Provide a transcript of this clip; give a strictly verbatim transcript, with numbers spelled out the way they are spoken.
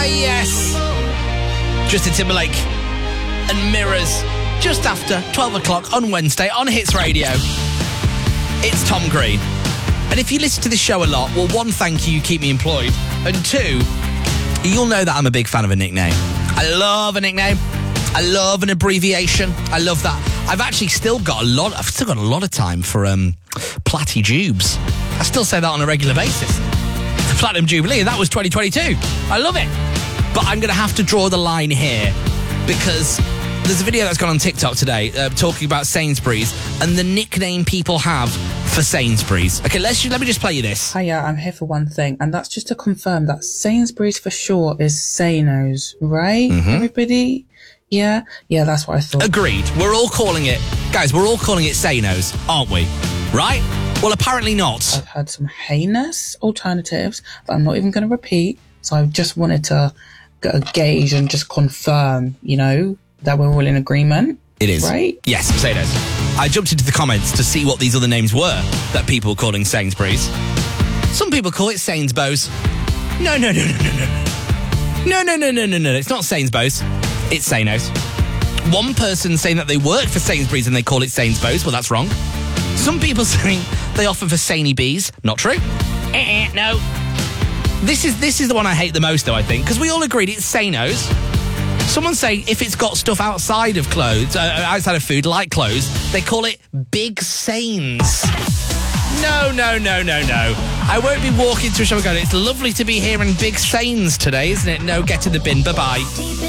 Yes. Justin Timberlake and Mirrors just after twelve o'clock on Wednesday on Hits Radio. It's Tom Green. And if you listen to this show a lot, well, one, thank you, you keep me employed. And two, you'll know that I'm a big fan of a nickname. I love a nickname. I love an abbreviation. I love that. I've actually still got a lot, I've still got a lot of time for um, Platty Jubes. I still say that on a regular basis. The Platinum Jubilee, and that was twenty twenty-two. I love it. But I'm going to have to draw the line here because there's a video that's gone on TikTok today uh, talking about Sainsbury's and the nickname people have for Sainsbury's. Okay, let's let me just play you this. Hiya, I'm here for one thing, and that's just to confirm that Sainsbury's for sure is Sainos, right? Mm-hmm. Everybody? Yeah? Yeah, that's what I thought. Agreed. We're all calling it, guys, we're all calling it Sainos, aren't we? Right? Well, apparently not. I've heard some heinous alternatives that I'm not even going to repeat, so I just wanted to get a gauge and just confirm, you know, that we're all in agreement. It is. Right? Yes, Sainos. I jumped into the comments to see what these other names were that people were calling Sainsbury's. Some people call it Sainsbury's. No, no, no, no, no, no. No, no, no, no, no, no. It's not Sainsbury's. It's Sainos. One person saying that they work for Sainsbury's and they call it Sainsbury's. Well, that's wrong. Some people saying they offer for Sainy Bees. Not true. Eh, eh, no. This is this is the one I hate the most, though, I think, because we all agreed it's Sainos. Someone saying if it's got stuff outside of clothes, uh, outside of food, like clothes, they call it Big Sains. No, no, no, no, no. I won't be walking to a shop and going, it's lovely to be here in Big Sains today, isn't it? No, get to the bin. Bye-bye.